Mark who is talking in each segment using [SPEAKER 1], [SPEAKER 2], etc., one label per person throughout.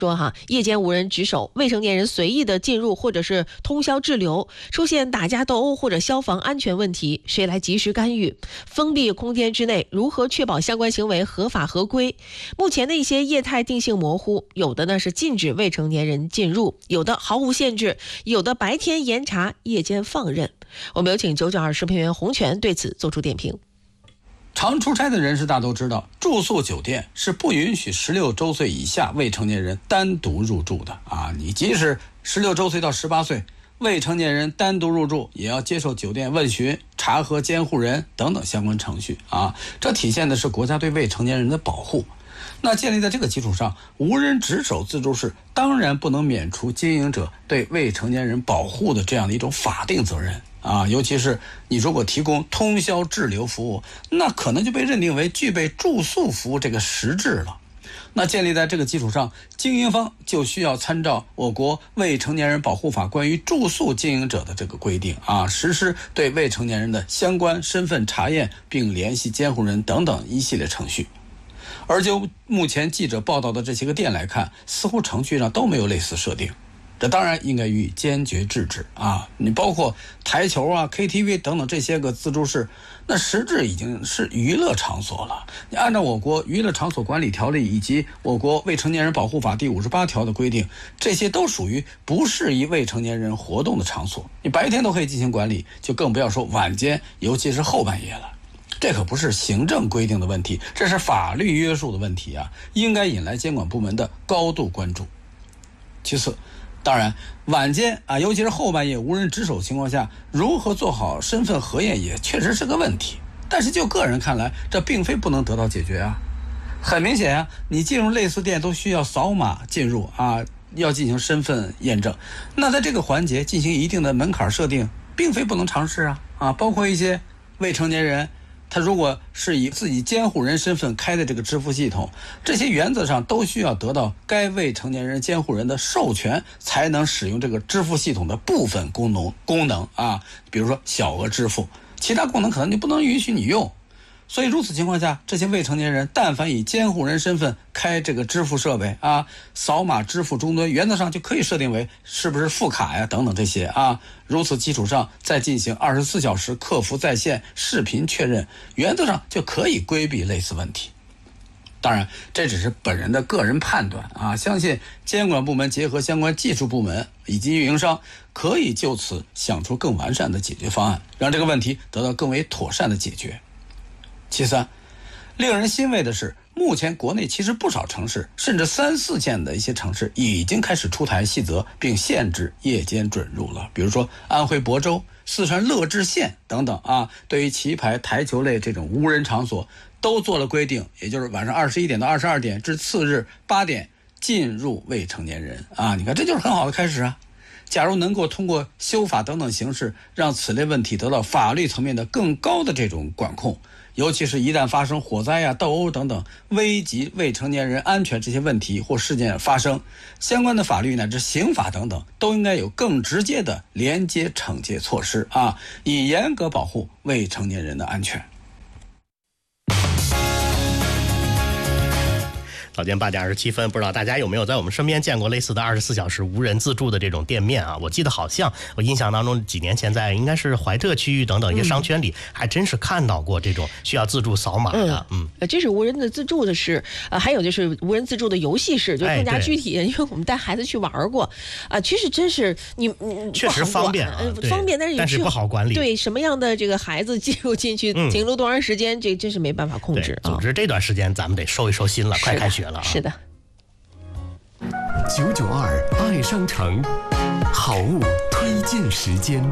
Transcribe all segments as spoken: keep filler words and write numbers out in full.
[SPEAKER 1] 说哈，夜间无人值守，未成年人随意的进入或者是通宵滞留，出现打架斗殴或者消防安全问题，谁来及时干预？封闭空间之内，如何确保相关行为合法合规？目前的一些业态定性模糊，有的呢是禁止未成年人进入，有的毫无限制，有的白天严查，夜间放任。我们有请九九二视频员洪泉对此做出点评。
[SPEAKER 2] 常出差的人士大都知道，住宿酒店是不允许十六周岁以下未成年人单独入住的啊！你即使十六周岁到十八岁，未成年人单独入住，也要接受酒店问询、查核监护人等等相关程序啊！这体现的是国家对未成年人的保护。那建立在这个基础上，无人值守自助式当然不能免除经营者对未成年人保护的这样的一种法定责任啊，尤其是你如果提供通宵滞留服务，那可能就被认定为具备住宿服务这个实质了。那建立在这个基础上，经营方就需要参照我国未成年人保护法关于住宿经营者的这个规定啊，实施对未成年人的相关身份查验，并联系监护人等等一系列程序。而就目前记者报道的这些个店来看，似乎程序上都没有类似设定，这当然应该予以坚决制止啊！你包括台球啊、K T V 等等这些个自助式，那实质已经是娱乐场所了。你按照我国娱乐场所管理条例以及我国未成年人保护法第五十八条的规定，这些都属于不适宜未成年人活动的场所。你白天都可以进行管理，就更不要说晚间，尤其是后半夜了。这可不是行政规定的问题，这是法律约束的问题啊，应该引来监管部门的高度关注。其次，当然晚间啊，尤其是后半夜无人值守情况下，如何做好身份核验也确实是个问题。但是就个人看来，这并非不能得到解决啊。很明显啊，你进入类似店都需要扫码进入啊，要进行身份验证。那在这个环节进行一定的门槛设定，并非不能尝试啊啊，包括一些未成年人，他如果是以自己监护人身份开的这个支付系统，这些原则上都需要得到该未成年人监护人的授权，才能使用这个支付系统的部分功能功能啊，比如说小额支付，其他功能可能就不能允许你用。所以如此情况下，这些未成年人但凡以监护人身份开这个支付设备啊，扫码支付终端原则上就可以设定为是不是副卡呀等等这些啊，如此基础上再进行二十四小时客服在线视频确认，原则上就可以规避类似问题。当然这只是本人的个人判断啊，相信监管部门结合相关技术部门以及运营商，可以就此想出更完善的解决方案，让这个问题得到更为妥善的解决。其三，令人欣慰的是，目前国内其实不少城市，甚至三四线的一些城市已经开始出台细则，并限制夜间准入了。比如说安徽亳州、四川乐至县等等啊，对于棋牌、台球类这种无人场所都做了规定，也就是晚上二十一点到二十二点至次日八点进入未成年人啊。你看，这就是很好的开始啊。假如能够通过修法等等形式，让此类问题得到法律层面的更高的这种管控，尤其是一旦发生火灾呀、斗殴等等危及未成年人安全这些问题或事件发生，相关的法律乃至刑法等等都应该有更直接的连接惩戒措施啊，以严格保护未成年人的安全。
[SPEAKER 3] 早间八点二十七分，不知道大家有没有在我们身边见过类似的二十四小时无人自助的这种店面啊？我记得好像我印象当中几年前在应该是怀特区域等等一些商圈里，还真是看到过这种需要自助扫码的。嗯，
[SPEAKER 1] 呃、嗯，这是无人的自助的是，呃，还有就是无人自助的游戏室，就更加具体，哎、因为我们带孩子去玩过，啊、呃，其实真是你，嗯，
[SPEAKER 3] 确实方便、啊
[SPEAKER 1] 呃，方便，但是
[SPEAKER 3] 但是不好管理。
[SPEAKER 1] 对，什么样的这个孩子进入进去，停留多长时间，嗯、这真是没办法控制。
[SPEAKER 3] 总之这段时间咱们得收一收心了，快开学了、啊。
[SPEAKER 1] 是的。
[SPEAKER 4] 九九二爱商城，好物推荐时间。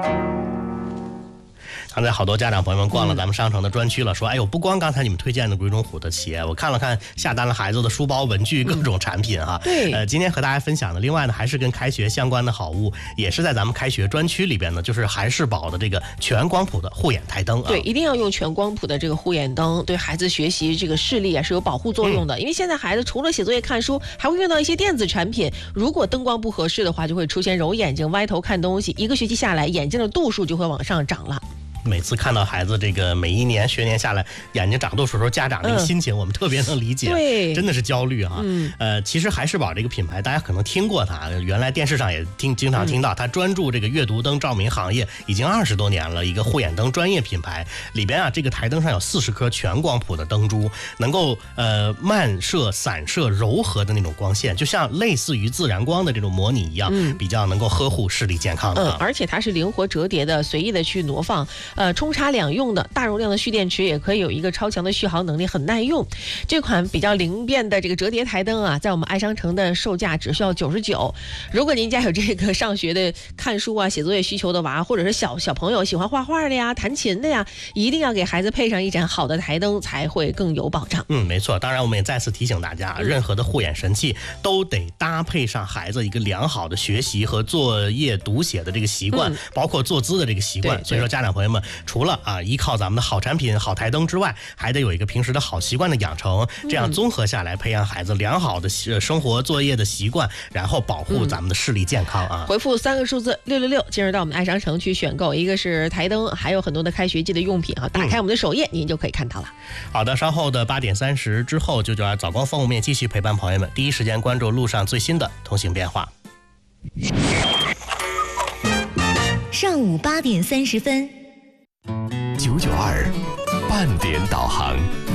[SPEAKER 3] 刚才好多家长朋友们逛了咱们商城的专区了，说哎呦，不光刚才你们推荐的鬼冢虎的鞋，我看了看下单了孩子的书包、文具各种产品哈、啊。
[SPEAKER 1] 对，
[SPEAKER 3] 呃，今天和大家分享的，另外呢还是跟开学相关的好物，也是在咱们开学专区里边呢，就是孩世宝的这个全光谱的护眼台灯啊。
[SPEAKER 1] 对，一定要用全光谱的这个护眼灯，对孩子学习这个视力啊是有保护作用的。嗯、因为现在孩子除了写作业、看书，还会用到一些电子产品，如果灯光不合适的话，就会出现揉眼睛、歪头看东西，一个学期下来，眼睛的度数就会往上涨了。
[SPEAKER 3] 每次看到孩子这个每一年学年下来眼睛长度数时候，家长这个心情我们特别能理解，
[SPEAKER 1] 对，
[SPEAKER 3] 真的是焦虑啊。
[SPEAKER 1] 嗯，
[SPEAKER 3] 呃，其实海事宝这个品牌大家可能听过它，原来电视上也听经常听到，它专注这个阅读灯照明行业已经二十多年了，一个护眼灯专业品牌。里边啊，这个台灯上有四十颗全光谱的灯珠，能够呃漫射、散射、柔和的那种光线，就像类似于自然光的这种模拟一样，
[SPEAKER 1] 嗯、
[SPEAKER 3] 比较能够呵护视力健康的、啊。
[SPEAKER 1] 嗯，而且它是灵活折叠的，随意的去挪放，呃，冲插两用的，大容量的蓄电池也可以有一个超强的续航能力，很耐用。这款比较灵便的这个折叠台灯啊，在我们爱商城的售价只需要九十九。如果您家有这个上学的、看书啊、写作业需求的娃，或者是小小朋友喜欢画画的呀、弹琴的呀，一定要给孩子配上一盏好的台灯，才会更有保障。
[SPEAKER 3] 嗯，没错。当然，我们也再次提醒大家，嗯、任何的护眼神器都得搭配上孩子一个良好的学习和作业读写的这个习惯，嗯、包括坐姿的这个习惯。所以说，家长朋友们除了啊依靠咱们的好产品、好台灯之外，还得有一个平时的好习惯的养成，这样综合下来，培养孩子良好的生活作业的习惯，然后保护咱们的视力健康啊。
[SPEAKER 1] 嗯、回复三个数字六六六，进入到我们爱商城去选购，一个是台灯，还有很多的开学季的用品啊。打开我们的首页，嗯、您就可以看到了。
[SPEAKER 3] 好的，稍后的八点三十之后，就叫早光风物面继续陪伴朋友们，第一时间关注路上最新的通行变化。
[SPEAKER 5] 上午八点三十分，
[SPEAKER 4] 九九二半点导航。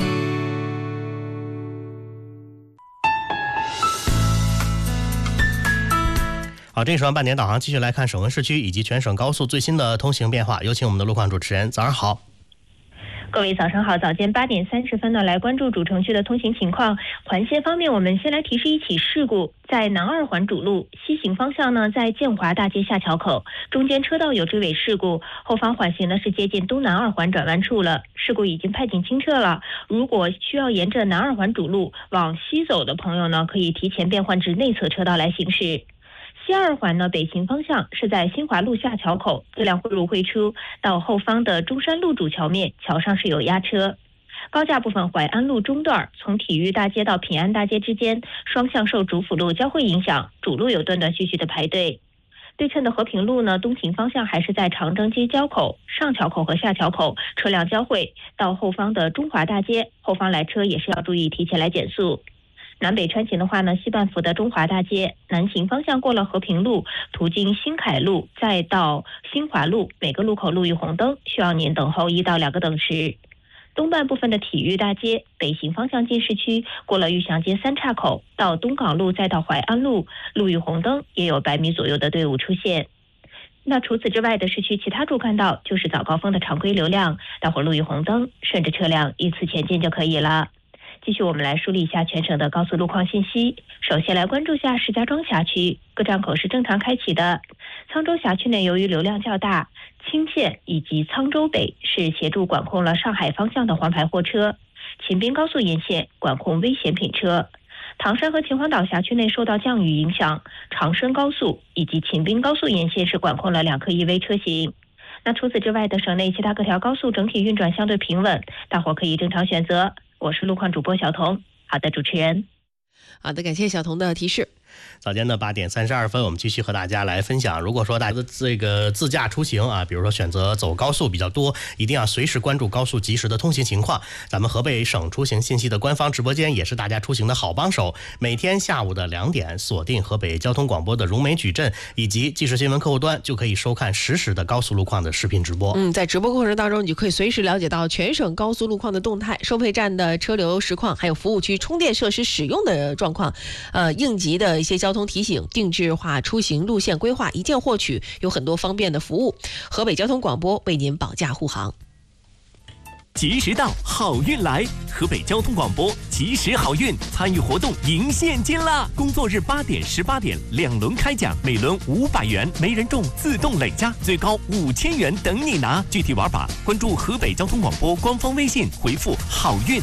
[SPEAKER 3] 好，这一时段半点导航继续来看省温市区以及全省高速最新的通行变化，有请我们的路况主持人，早上好。
[SPEAKER 6] 各位早上好，早间八点三十分呢，来关注主城区的通行情况。环线方面，我们先来提示一起事故，在南二环主路西行方向呢，在建华大街下桥口中间车道有追尾事故，后方缓行呢是接近东南二环转弯处了，事故已经派警清撤了。如果需要沿着南二环主路往西走的朋友呢，可以提前变换至内侧车道来行驶。西二环呢，北行方向是在新华路下桥口，车辆汇入汇出，到后方的中山路主桥面，桥上是有压车。高架部分，淮安路中段从体育大街到平安大街之间，双向受主辅路交汇影响，主路有断断续续的排队。对称的和平路呢，东行方向还是在长征街交口、上桥口和下桥口车辆交汇，到后方的中华大街，后方来车也是要注意提前来减速。南北穿行的话呢，西半幅的中华大街南行方向过了和平路，途经新凯路，再到新华路，每个路口路遇红灯，需要您等候一到两个等时。东半部分的体育大街北行方向进市区，过了玉祥街三岔口，到东港路再到淮安路，路遇红灯，也有百米左右的队伍出现。那除此之外的市区其他主干道就是早高峰的常规流量，待会儿路遇红灯，顺着车辆依次前进就可以了。继续我们来梳理一下全省的高速路况信息。首先来关注下石家庄辖区，各站口是正常开启的。沧州辖区内由于流量较大，青县以及沧州北是协助管控了上海方向的黄牌货车，秦滨高速沿线管控危险品车。唐山和秦皇岛辖区内受到降雨影响，长深高速以及秦滨高速沿线是管控了两颗 E V 车型。那除此之外的省内其他各条高速整体运转相对平稳，大伙可以正常选择。我是路况主播小童。好的，主持人。
[SPEAKER 1] 好的，感谢小童的提示。
[SPEAKER 3] 早间的八点三十二分，我们继续和大家来分享。如果说大家的这个自驾出行啊，比如说选择走高速比较多，一定要随时关注高速及时的通行情况。咱们河北省出行信息的官方直播间也是大家出行的好帮手。每天下午的两点，锁定河北交通广播的融媒矩阵以及即时新闻客户端，就可以收看实时的高速路况的视频直播。
[SPEAKER 1] 嗯，在直播过程当中，你就可以随时了解到全省高速路况的动态、收费站的车流实况，还有服务区充电设施使用的状况，呃，应急的一些交通提醒、定制化出行路线规划，一键获取，有很多方便的服务。河北交通广播为您保驾护航。
[SPEAKER 7] 及时到，好运来！河北交通广播及时好运，参与活动赢现金啦！工作日八点、十八点两轮开奖，每轮五百元，没人中自动累加，最高五千元等你拿。具体玩法，关注河北交通广播官方微信，回复好运。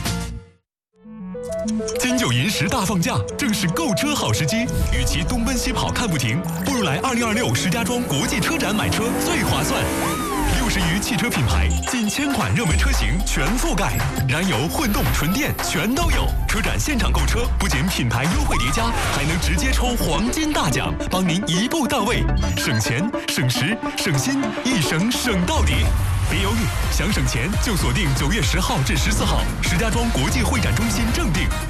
[SPEAKER 8] 金九银十大放假，正是购车好时机。与其东奔西跑看不停，不如来二零二六石家庄国际车展买车最划算。六十余汽车品牌，近千款热门车型全覆盖，燃油、混动、纯电全都有。车展现场购车，不仅品牌优惠叠加，还能直接抽黄金大奖，帮您一步到位，省钱、省时、省心，一省省到底。 别犹豫，想省钱就锁定九月十号至十四号，石家庄国际会展中心正定